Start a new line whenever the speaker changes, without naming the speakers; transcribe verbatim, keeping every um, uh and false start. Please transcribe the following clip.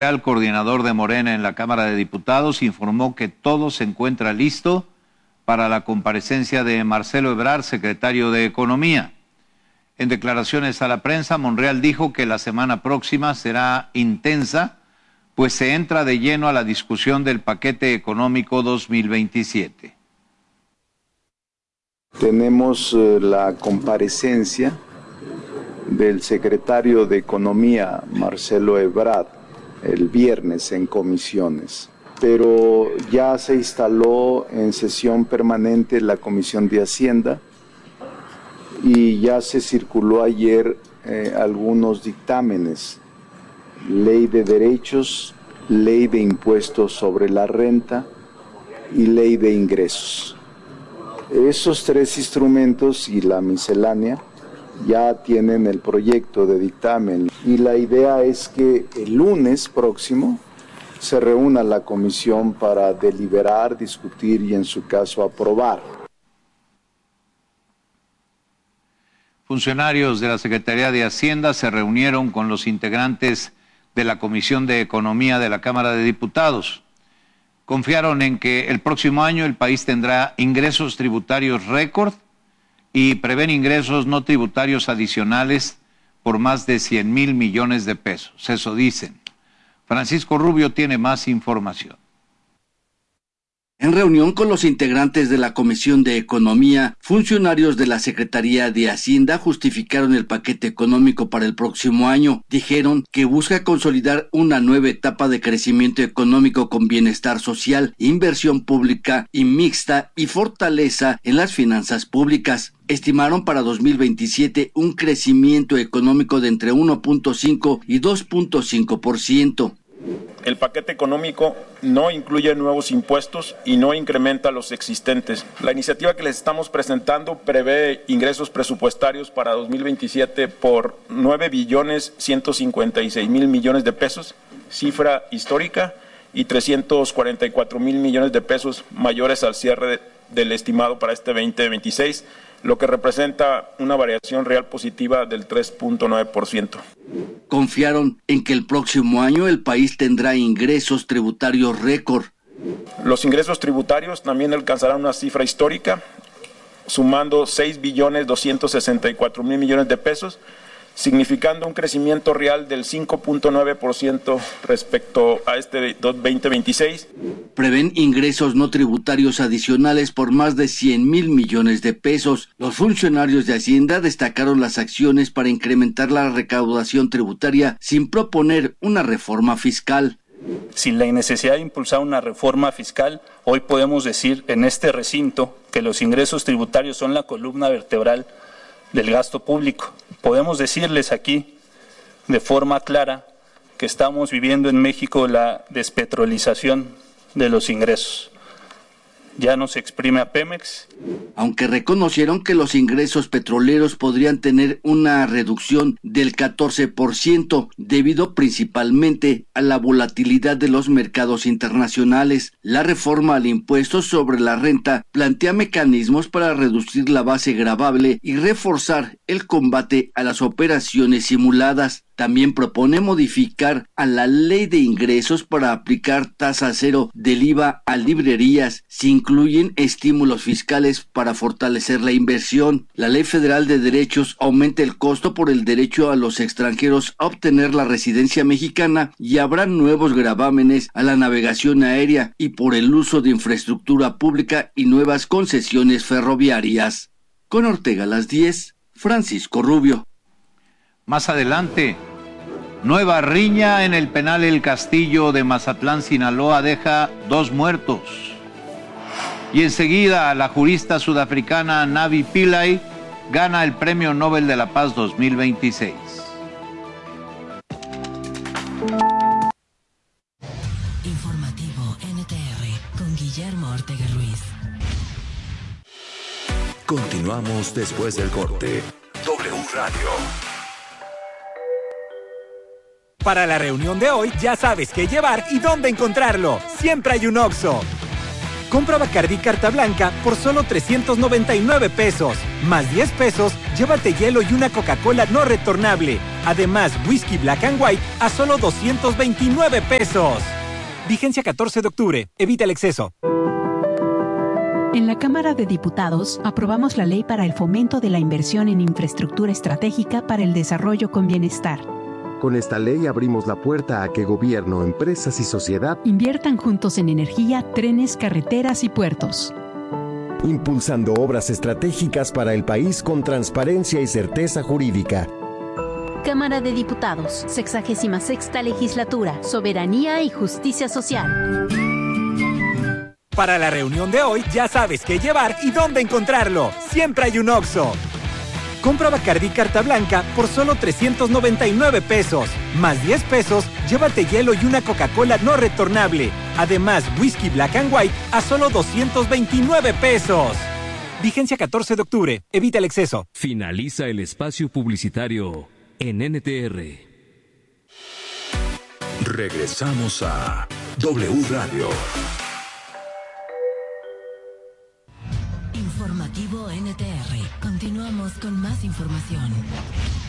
El coordinador de Morena en la Cámara de Diputados informó que todo se encuentra listo para la comparecencia de Marcelo Ebrard, secretario de Economía. En declaraciones a la prensa, Monreal dijo que la semana próxima será intensa, pues se entra de lleno a la discusión del paquete económico dos mil veintisiete.
Tenemos eh, la comparecencia del secretario de Economía, Marcelo Ebrard, el viernes en comisiones, pero ya se instaló en sesión permanente la Comisión de Hacienda y ya se circuló ayer eh, algunos dictámenes, ley de derechos, ley de impuestos sobre la renta y ley de ingresos. Esos tres instrumentos y la miscelánea ya tienen el proyecto de dictamen y la idea es que el lunes próximo se reúna la comisión para deliberar, discutir y en su caso aprobar.
Funcionarios de la Secretaría de Hacienda se reunieron con los integrantes de la Comisión de Economía de la Cámara de Diputados. Confiaron en que el próximo año el país tendrá ingresos tributarios récord y prevén ingresos no tributarios adicionales por más de cien mil millones de pesos. Eso dicen. Francisco Rubio tiene más información.
En reunión con los integrantes de la Comisión de Economía, funcionarios de la Secretaría de Hacienda justificaron el paquete económico para el próximo año. Dijeron que busca consolidar una nueva etapa de crecimiento económico con bienestar social, inversión pública y mixta y fortaleza en las finanzas públicas. Estimaron para dos mil veintisiete un crecimiento económico de entre uno punto cinco y dos punto cinco por ciento.
El paquete económico no incluye nuevos impuestos y no incrementa los existentes. La iniciativa que les estamos presentando prevé ingresos presupuestarios para dos mil veintisiete por nueve billones ciento cincuenta y seis mil millones de pesos, cifra histórica, y trescientos cuarenta y cuatro mil millones de pesos mayores al cierre del estimado para este veinte veintiséis, lo que representa una variación real positiva del tres punto nueve por ciento.
Confiaron en que el próximo año el país tendrá ingresos tributarios récord.
Los ingresos tributarios también alcanzarán una cifra histórica, sumando seis billones doscientos sesenta y cuatro mil millones de pesos, significando un crecimiento real del cinco punto nueve por ciento respecto a este veinte veintiséis.
Prevén ingresos no tributarios adicionales por más de cien mil millones de pesos. Los funcionarios de Hacienda destacaron las acciones para incrementar la recaudación tributaria sin proponer una reforma fiscal.
Sin la necesidad de impulsar una reforma fiscal, hoy podemos decir en este recinto que los ingresos tributarios son la columna vertebral del gasto público. Podemos decirles aquí de forma clara que estamos viviendo en México la despetrolización de los ingresos. Ya no se exprime a Pemex.
Aunque reconocieron que los ingresos petroleros podrían tener una reducción del catorce por ciento debido principalmente a la volatilidad de los mercados internacionales. La reforma al impuesto sobre la renta plantea mecanismos para reducir la base gravable y reforzar el combate a las operaciones simuladas. También propone modificar a la ley de ingresos para aplicar tasa cero del I V A a librerías. Se incluyen estímulos fiscales para fortalecer la inversión. La Ley Federal de Derechos aumenta el costo por el derecho a los extranjeros a obtener la residencia mexicana y habrá nuevos gravámenes a la navegación aérea y por el uso de infraestructura pública y nuevas concesiones ferroviarias. Con Ortega a las diez, Francisco Rubio.
Más adelante, nueva riña en el penal El Castillo de Mazatlán, Sinaloa, deja dos muertos. Y enseguida, la jurista sudafricana Navi Pillay gana el Premio Nobel de la Paz dos mil veintiséis.
Informativo N T R con Guillermo Ortega Ruiz.
Continuamos después del corte. W Radio.
Para la reunión de hoy ya sabes qué llevar y dónde encontrarlo. Siempre hay un Oxxo. Compra Bacardí Carta Blanca por solo trescientos noventa y nueve pesos. Más diez pesos, llévate hielo y una Coca-Cola no retornable. Además, whisky Black and White a solo doscientos veintinueve pesos. Vigencia catorce de octubre. Evita el exceso.
En la Cámara de Diputados aprobamos la ley para el fomento de la inversión en infraestructura estratégica para el desarrollo con bienestar.
Con esta ley abrimos la puerta a que gobierno, empresas y sociedad
inviertan juntos en energía, trenes, carreteras y puertos.
Impulsando obras estratégicas para el país con transparencia y certeza jurídica.
Cámara de Diputados, sexagésima sexta legislatura, soberanía y justicia social.
Para la reunión de hoy ya sabes qué llevar y dónde encontrarlo. Siempre hay un Oxxo. Compra Bacardí Carta Blanca por solo trescientos noventa y nueve pesos. Más diez pesos, llévate hielo y una Coca-Cola no retornable. Además, whisky Black and White a solo doscientos veintinueve pesos. Vigencia catorce de octubre. Evita el exceso.
Finaliza el espacio publicitario en N T R.
Regresamos a W Radio.
Informativo N T R. Continuamos con más información.